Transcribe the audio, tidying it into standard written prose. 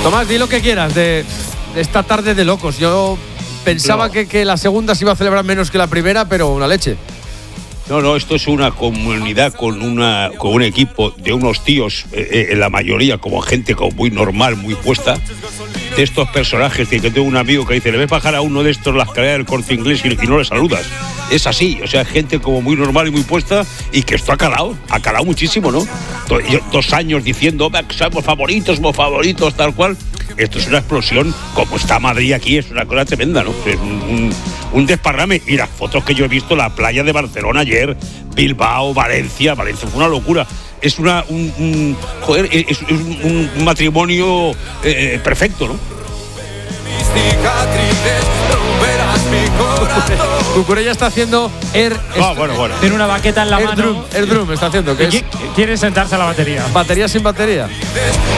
Tomás, di lo que quieras de esta tarde de locos. Yo pensaba que la segunda se iba a celebrar menos que la primera, pero una leche. No, esto es una comunidad con un equipo de unos tíos, en la mayoría, como gente como muy normal, muy puesta. De estos personajes, que tengo un amigo que dice, le ves bajar a uno de estos las escaleras del Corte Inglés y no le saludas. Es así, o sea, gente como muy normal y muy puesta, y que esto ha calado muchísimo, ¿no? 2 años diciendo, somos favoritos, tal cual. Esto es una explosión, como está Madrid aquí, es una cosa tremenda, ¿no? Es un desparrame. Y las fotos que yo he visto, la playa de Barcelona ayer, Bilbao, Valencia fue una locura. Es un matrimonio perfecto, ¿no? Cucurella está haciendo bueno. Tiene una baqueta en la mano. Air drum está haciendo. Quiere sentarse a la batería. Batería sin batería.